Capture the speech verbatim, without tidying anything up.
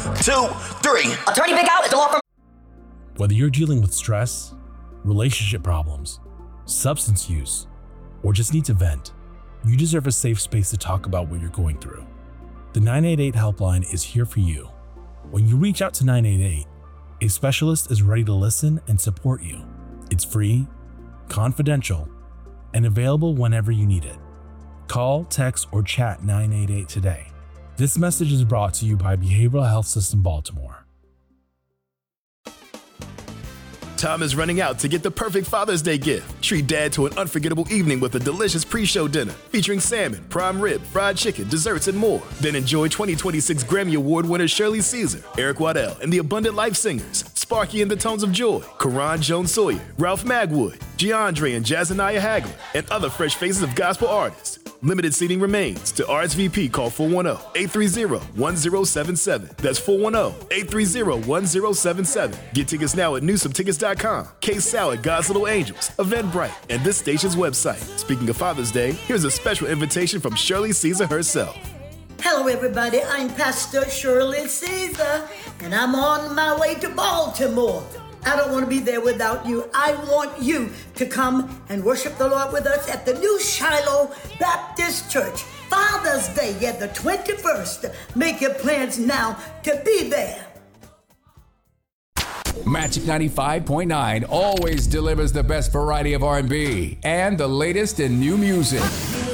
two, three. Attorney Big Al at the law firm. Whether you're dealing with stress, relationship problems, substance use, or just need to vent, you deserve a safe space to talk about what you're going through. The nine eight eight helpline is here for you. When you reach out to nine eight eight, a specialist is ready to listen and support you. It's free, confidential, and available whenever you need it. Call, text, or chat nine eight eight today. This message is brought to you by Behavioral Health System Baltimore. Time is running out to get the perfect Father's Day gift. Treat Dad to an unforgettable evening with a delicious pre-show dinner featuring salmon, prime rib, fried chicken, desserts, and more. Then enjoy twenty twenty-six Grammy Award winner Shirley Caesar, Eric Waddell, and the Abundant Life Singers, Sparky and the Tones of Joy, Karan Jones Sawyer, Ralph Magwood, Giandre and Jazaniah Hagler, and other fresh faces of gospel artists. Limited seating remains. To R S V P, call four one zero, eight three zero, one zero seven seven. That's four one zero, eight three zero, one zero seven seven. Get tickets now at newsome tickets dot com, K-Salad, God's Little Angels, Eventbrite, and this station's website. Speaking of Father's Day, here's a special invitation from Shirley Caesar herself. Hello, everybody. I'm Pastor Shirley Caesar, and I'm on my way to Baltimore. I don't want to be there without you. I want you to come and worship the Lord with us at the New Shiloh Baptist Church. Father's Day, yeah, the twenty-first. Make your plans now to be there. Magic ninety-five point nine always delivers the best variety of R and B and the latest in new music.